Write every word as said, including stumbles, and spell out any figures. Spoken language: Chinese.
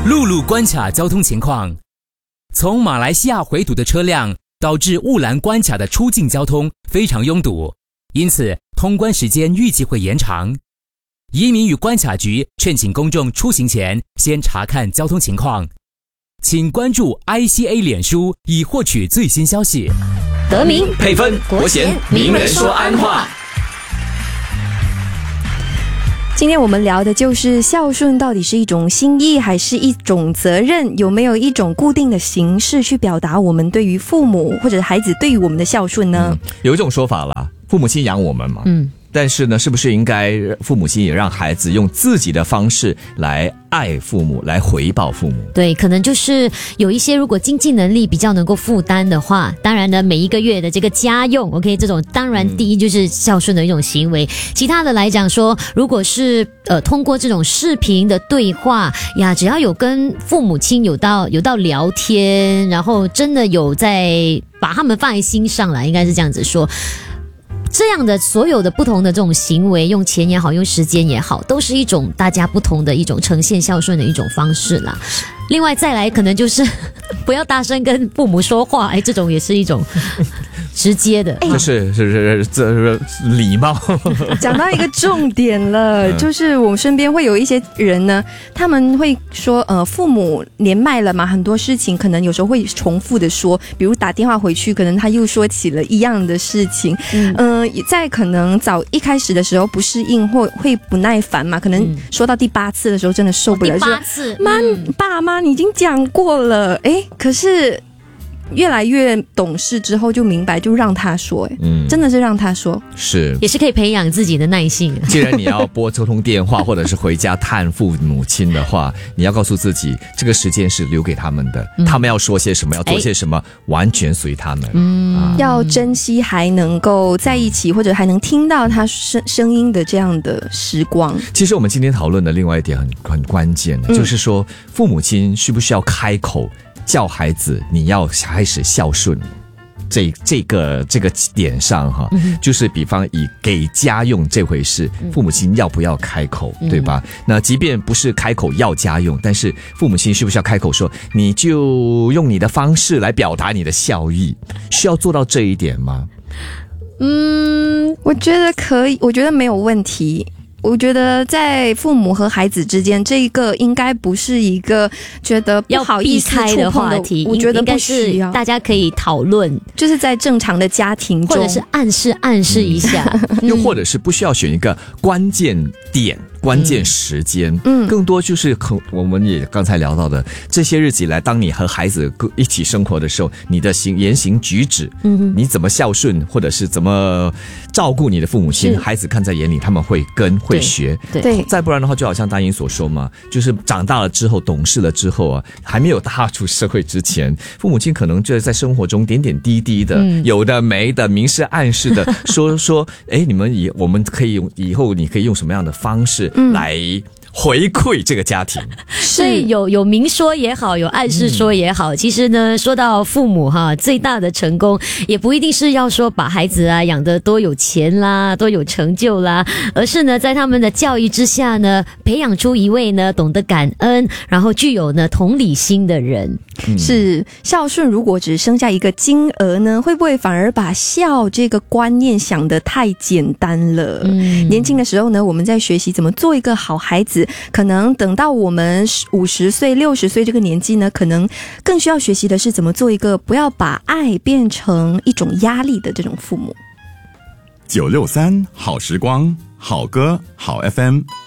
陆路关卡交通情况，从马来西亚回堵的车辆导致雾兰关卡的出境交通非常拥堵，因此通关时间预计会延长。移民与关卡局劝请公众出行前先查看交通情况，请关注 I C A 脸书以获取最新消息。 得名配分国贤名人说安话。 今天我们聊的就是孝顺到底是一种心意还是一种责任，有没有一种固定的形式去表达我们对于父母或者孩子对于我们的孝顺呢？ 嗯、有一种说法啦，父母亲养我们嘛，嗯，但是呢，是不是应该父母亲也让孩子用自己的方式来爱父母，来回报父母？ 对，可能就是有一些如果经济能力比较能够负担的话，当然呢，每一个月的这个家用 OK 这种当然第一就是孝顺的一种行为、嗯、其他的来讲说，如果是呃通过这种视频的对话呀，只要有跟父母亲有到有到聊天，然后真的有在把他们放在心上啦，应该是这样子说，这样的所有的不同的这种行为，用钱也好，用时间也好，都是一种大家不同的一种呈现孝顺的一种方式啦。另外再来可能就是不要大声跟父母说话，哎，这种也是一种直接的， 这是是是这是礼貌。 讲到一个重点了，就是我们身边会有一些人呢，他们会说，呃，父母年迈了嘛，很多事情可能有时候会重复的说，比如打电话回去，可能他又说起了一样的事情，嗯，呃、在可能早一开始的时候不适应或会不耐烦嘛，可能说到第八次的时候真的受不了， 哦、第八次， 妈、嗯，爸妈你已经讲过了，哎，可是越来越懂事之后就明白，就让他说，哎、嗯，真的是让他说， 是， 也是可以培养自己的耐性。 既然你要拨这通电话，或者是回家探父母亲的话，你要告诉自己，这个时间是留给他们的，嗯、他们要说些什么，要做些什么，完全随他们。嗯、啊， 要珍惜还能够在一起，或者还能听到他声声音的这样的时光。 其实我们今天讨论的另外一点很很关键的，嗯、就是说父母亲需不需要开口叫孩子你要开始孝顺，这这个这个点上哈，嗯、就是比方以给家用这回事，嗯、父母亲要不要开口，嗯、对吧？那即便不是开口要家用，但是父母亲需不需要开口说，你就用你的方式来表达你的孝义？需要做到这一点吗？ 嗯，我觉得可以，我觉得没有问题。我觉得在父母和孩子之间，这个应该不是一个觉得不好意思触碰的话题，我觉得不需要， 大家可以讨论， 就是在正常的家庭中， 或者是暗示暗示一下， 嗯、又或者是不需要选一个关键点。关键时间，嗯，更多就是我们也刚才聊到的，这些日子以来，当你和孩子一起生活的时候，你的行言行举止，嗯，你怎么孝顺，或者是怎么照顾你的父母亲，孩子看在眼里，他们会跟会学， 对，对， 再不然的话，就好像大英所说嘛，就是长大了之后，懂事了之后啊，还没有踏出社会之前，父母亲可能就在生活中点点滴滴的，嗯、有的没的，明示暗示的说说，哎，你们以我们可以用以后你可以用什么样的方式。来回馈这个家庭， 所以有有明说也好，有暗示说也好，嗯、其实呢，说到父母哈，最大的成功也不一定是要说把孩子啊养得多有钱啦，多有成就啦，而是呢，在他们的教育之下呢，培养出一位呢懂得感恩，然后具有呢同理心的人。 嗯、是孝顺，如果只剩下一个金额呢，会不会反而把孝这个观念想得太简单了？嗯、年轻的时候呢，我们在学习怎么做一个好孩子，可能等到我们五十岁、六十岁这个年纪呢，可能更需要学习的是怎么做一个不要把爱变成一种压力的这种父母。 九六三好时光，好歌好 F M。